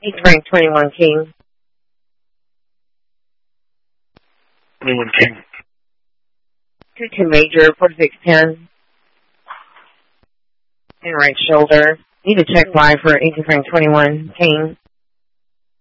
He's ranked 21 King. 21 King. 2-2 Major, 4610. In right shoulder. Need to check live for 18 Frank 21 King.